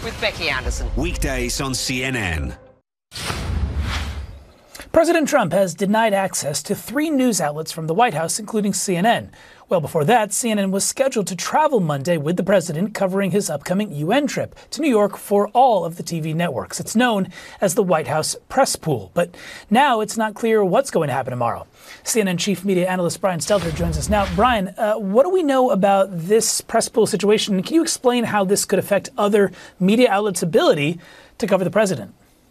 with Becky Anderson. Weekdays on CNN. President Trump has denied access to 3 news outlets from the White House, including CNN. Well, before that, CNN was scheduled to travel Monday with the president covering his upcoming UN trip to New York for all of the TV networks. It's known as the White House Press Pool. But now it's not clear what's going to happen tomorrow. CNN chief media analyst Brian Stelter joins us now. Brian, what do we know about this press pool situation? Can you explain how this could affect other media outlets' ability to cover the president?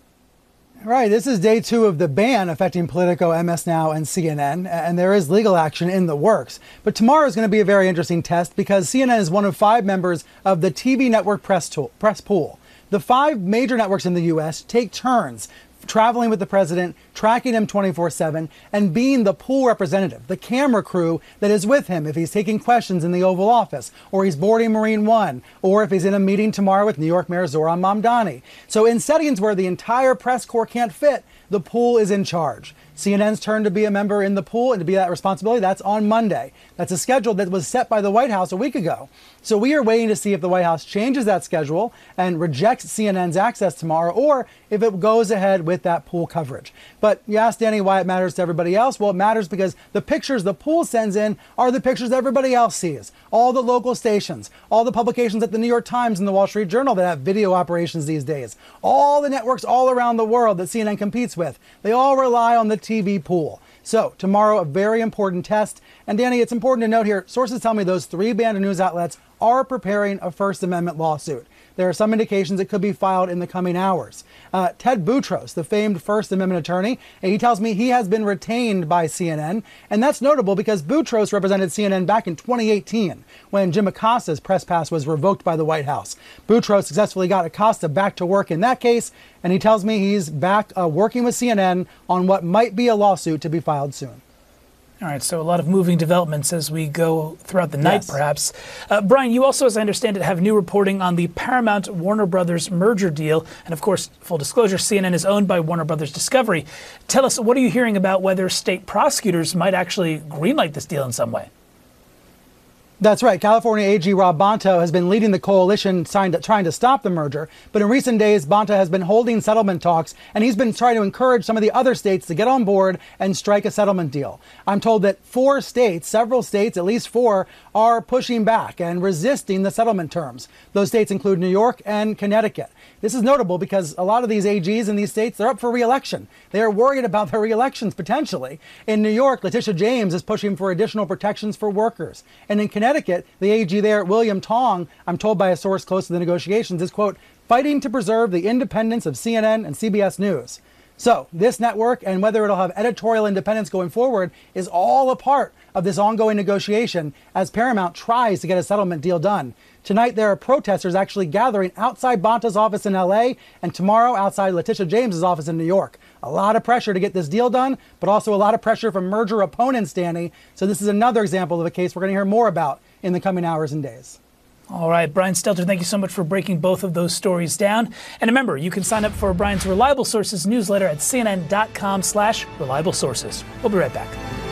Right. This is day 2 of the ban affecting Politico, MS Now, and CNN, and there is legal action in the works. But tomorrow is going to be a very interesting test because CNN is one of 5 members of the TV network press pool. The 5 major networks in the U.S. take turns traveling with the president, tracking him 24/7, and being the pool representative, the camera crew that is with him if he's taking questions in the Oval Office, or he's boarding Marine One, or if he's in a meeting tomorrow with New York Mayor Zohran Mamdani. So in settings where the entire press corps can't fit, the pool is in charge. CNN's turn to be a member in the pool and to be that responsibility, that's on Monday. That's a schedule that was set by the White House a week ago. So we are waiting to see if the White House changes that schedule and rejects CNN's access tomorrow, or if it goes ahead with that pool coverage. But you asked Danny why it matters to everybody else. Well, it matters because the pictures the pool sends in are the pictures everybody else sees. All the local stations, all the publications at the New York Times and the Wall Street Journal that have video operations these days, all the networks all around the world that CNN competes with, they all rely on the TV pool. So tomorrow, a very important test. And Danny, it's important to note here, sources tell me those 3 banned news outlets are preparing a First Amendment lawsuit. There are some indications it could be filed in the coming hours. Ted Boutros, the famed First Amendment attorney, he tells me he has been retained by CNN. And that's notable because Boutros represented CNN back in 2018 when Jim Acosta's press pass was revoked by the White House. Boutros successfully got Acosta back to work in that case. And he tells me he's back working with CNN on what might be a lawsuit to be filed soon. All right, so a lot of moving developments as we go throughout the night, perhaps. Brian, you also, as I understand it, have new reporting on the Paramount-Warner Brothers merger deal. And of course, full disclosure, CNN is owned by Warner Brothers Discovery. Tell us, what are you hearing about whether state prosecutors might actually greenlight this deal in some way? That's right. California AG Rob Bonta has been leading the coalition trying to stop the merger. But in recent days, Bonta has been holding settlement talks, and he's been trying to encourage some of the other states to get on board and strike a settlement deal. I'm told that 4 states, several states, at least 4, are pushing back and resisting the settlement terms. Those states include New York and Connecticut. This is notable because a lot of these AGs in these states, they're up for re-election. They are worried about their re-elections potentially. In New York, Letitia James is pushing for additional protections for workers. And in Connecticut, the AG there, William Tong, I'm told by a source close to the negotiations, is, quote, fighting to preserve the independence of CNN and CBS News. So this network and whether it'll have editorial independence going forward is all a part of this ongoing negotiation as Paramount tries to get a settlement deal done. Tonight, there are protesters actually gathering outside Bonta's office in L.A. and tomorrow outside Letitia James's office in New York. A lot of pressure to get this deal done, but also a lot of pressure from merger opponents, Danny. So this is another example of a case we're going to hear more about in the coming hours and days. All right, Brian Stelter, thank you so much for breaking both of those stories down. And remember, you can sign up for Brian's Reliable Sources newsletter at cnn.com/reliable sources. We'll be right back.